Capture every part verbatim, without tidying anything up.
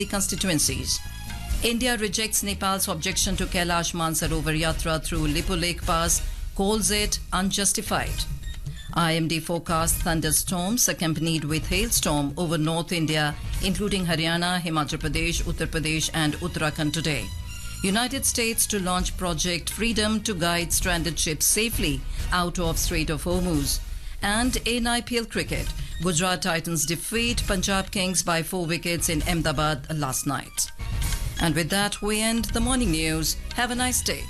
constituencies. India rejects Nepal's objection to Kailash Mansarovar Yatra through Lippo Lake Pass, calls it unjustified. I M D forecasts thunderstorms accompanied with hailstorm over North India, including Haryana, Himachal Pradesh, Uttar Pradesh and Uttarakhand today. United States to launch Project Freedom to guide stranded ships safely out of Strait of Hormuz. And in I P L cricket, Gujarat Titans defeat Punjab Kings by four wickets in Ahmedabad last night. And with that, we end the morning news. Have a nice day.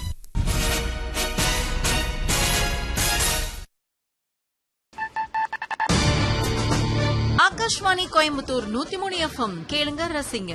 Akashvani Coimbatore நூத்தி மூணு FM கேளுங்க ரசிங்க.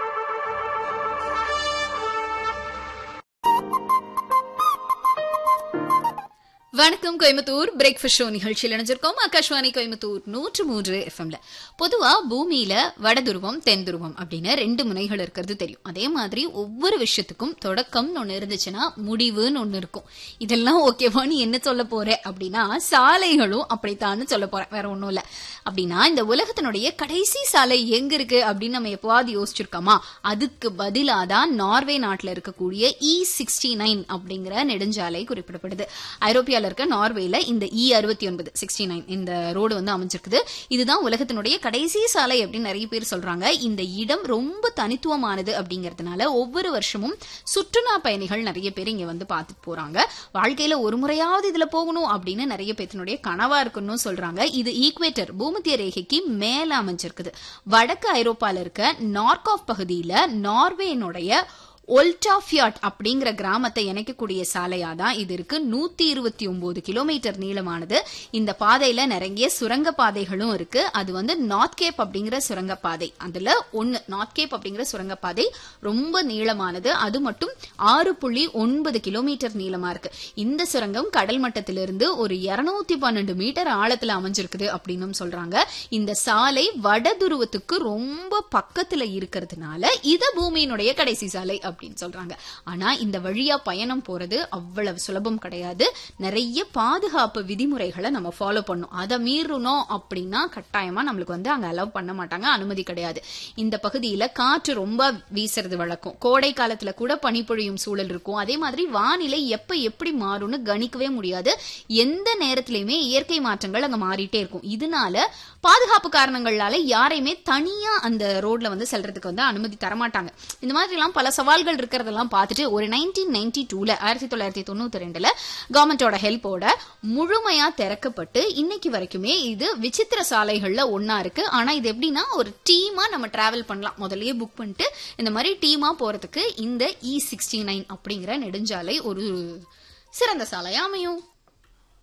வணக்கம் Coimbatore breakfast show நிகழ்ச்சியில் இணைஞ்சிருக்கோம். ஆகாஷ்வாணி கோயம்புத்தூர் நூற்று மூன்று எஃப்எம்ல. பொதுவா பூமியில வடதுருவம் தென் துருவம் அப்படின்னு ரெண்டு முனைகள் இருக்கிறது தெரியும். அதே மாதிரி ஒவ்வொரு விஷயத்துக்கும் தொடக்கம்னு ஒண்ணு இருந்துச்சுன்னா முடிவுன்னு ஒண்ணு இருக்கும். இதெல்லாம் ஓகேவா நீ என்ன சொல்ல போற அப்படின்னா சாலைகளும் அப்படித்தான்னு சொல்ல போறேன், வேற ஒண்ணும் இல்ல. அப்படின்னா இந்த உலகத்தினுடைய கடைசி சாலை எங்க இருக்கு அப்படின்னு நம்ம எப்பவாவது யோசிச்சிருக்கோமா? அதுக்கு பதிலாதான் நார்வே நாட்டுல இருக்கக்கூடிய இ சிக்ஸ்டி நைன் அப்படிங்கிற நெடுஞ்சாலை குறிப்பிடப்படுது. ஐரோப்பிய இருக்க நார்வேல இந்த இ அறுபத்தி ஒன்பது சிக்ஸ்டி நைன் இந்த ரோடு வந்து அமைஞ்சிருக்குது. இதுதான் உலகத்தினுடைய கடைசி சாலை அப்படின்னு நிறைய பேர் சொல்றாங்க. இந்த இடம் ரொம்ப தனித்துவமானது அப்படிங்கறதுனால ஒவ்வொரு வருஷமும் சுற்றுலா பயணிகள் நிறைய பேர் இங்க வந்து பார்த்துட்டு போறாங்க. வாழ்க்கையில ஒரு முறையாவது இதுல போகணும் அப்படின்னு நிறைய பேத்தினுடைய கனவா இருக்குன்னு சொல்றாங்க. இது ஈக்வேட்டர் பூமத்திய ரேகைக்கு மேல அமைஞ்சிருக்குது. வடக்கு ஐரோப்பால இருக்க நார்காஃப் பகுதியில நார்வேனுடைய ஒல்டாஃபியாட் அப்படிங்கிற கிராமத்தை இணைக்கக்கூடிய சாலையா தான் இது இருக்கு. நூத்தி இருபத்தி ஒன்பது கிலோமீட்டர் நீளமானது. இந்த பாதையில நிறைய சுரங்க பாதைகளும் இருக்கு. அது வந்து நார்த் கேப் அப்படிங்கிற சுரங்க பாதை. அதுல ஒன்னு நார்த் கேப் அப்படிங்கிற சுரங்க பாதை ரொம்ப நீளமானது. அது மட்டும் ஆறு புள்ளி ஒன்பது கிலோமீட்டர் நீளமா இருக்கு. இந்த சுரங்கம் கடல் மட்டத்திலிருந்து ஒரு இருநூத்தி பன்னெண்டு மீட்டர் ஆழத்துல அமைஞ்சிருக்குது அப்படின்னு சொல்றாங்க. இந்த சாலை வடதுருவத்துக்கு ரொம்ப பக்கத்துல இருக்கிறதுனால இத பூமியினுடைய கடைசி சாலை அப்படின்னு சொல்றாங்க. ஆனா இந்த வழியா பயணம் போறது அவ்வளவு சுலபம் கிடையாது. நிறைய பாதுகாப்பு விதிமுறைகளை நம்ம ஃபாலோ பண்ணும். அதை மீறணும் அப்படின்னா கட்டாயமா நம்மளுக்கு வந்து அங்க அலோவ் பண்ண மாட்டாங்க, அனுமதி கிடையாது. இந்த பகுதியில காற்று ரொம்ப வீசுறது வழக்கம். கோடை காலத்துல கூட பனிப்பொழியும் சூழல் இருக்கும். அதே மாதிரி வானிலை எப்ப எப்படி மாறும்னு கணிக்கவே முடியாது. எந்த நேரத்திலயுமே இயற்கை மாற்றங்கள் அங்க மாறிட்டே இருக்கும். இதனால பாதுகாப்பு காரணங்களால யாரையுமே தனியா அந்த ரோட்ல வந்து செல்றதுக்கு வந்து அனுமதி தரமாட்டாங்க. இந்த மாதிரி எல்லாம் பல சவால்கள் இருக்கிறதெல்லாம் பார்த்துட்டு ஒரு நைன்டீன் நைன்டி டூல ஆயிரத்தி தொள்ளாயிரத்தி தொண்ணூத்தி ரெண்டுல கவர்மெண்டோட ஹெல்ப்போட முழுமையா திறக்கப்பட்டு இன்னைக்கு வரைக்குமே இது விசித்திர சாலைகள்ல ஒன்னா இருக்கு. ஆனா இது எப்படின்னா ஒரு டீமா நம்ம டிராவல் பண்ணலாம். முதல்லயே புக் பண்ணிட்டு இந்த மாதிரி டீமா போறதுக்கு இந்த இ சிக்ஸ்டி நைன் அப்படிங்கிற நெடுஞ்சாலை ஒரு சிறந்த சாலையா அமையும்.